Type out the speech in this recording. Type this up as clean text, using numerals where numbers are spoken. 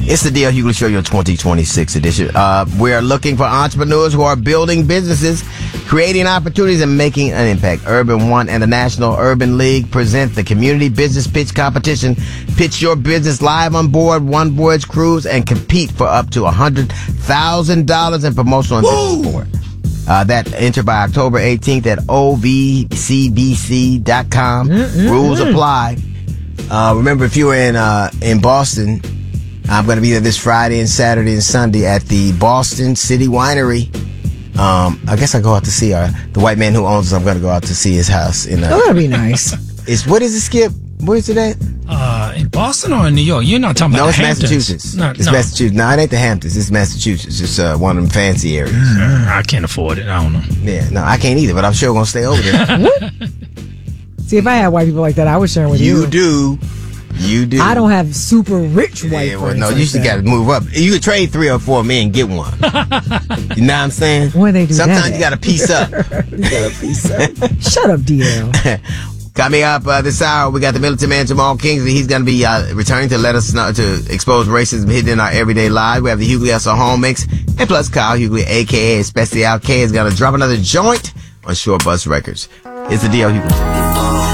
It's the D.L. Hughley Show, your 2026 edition. We're looking for entrepreneurs who are building businesses, creating opportunities, and making an impact. Urban One and the National Urban League present the Community Business Pitch Competition. Pitch your business live on board One Voyage Cruise and compete for up to $100,000 in promotional and business support. That enter by October 18th at ovcbc.com. Rules apply. Remember, if you were in Boston, I'm going to be there this Friday and Saturday and Sunday at the Boston City Winery. I guess I go out to see the white man who owns it. I'm going to go out to see his house. That'd be nice. What is it, Skip? Where is it at? In Boston or in New York? You're not talking about the Hamptons. Massachusetts. It's Massachusetts. No, it ain't the Hamptons. It's Massachusetts. It's one of them fancy areas. I can't afford it. I don't know. Yeah, no, I can't either, but I'm sure going to stay over there. See, if I had white people like that, I would share with you. You do. I don't have super rich white friends. No, you just got to move up. You could trade 3 or 4 men and get one. You know what I'm saying? Where they do Sometimes that? you got to piece up. Shut up, DL. Coming up this hour, we got the militant man Jamal Kingsley. He's going to be returning to let us know, to expose racism hidden in our everyday lives. We have the Hughley Hustle Home Mix, and plus Kyle Hughley, a.k.a. Especially Al K, is going to drop another joint on Short Bus Records. It's the D.L. Hughley.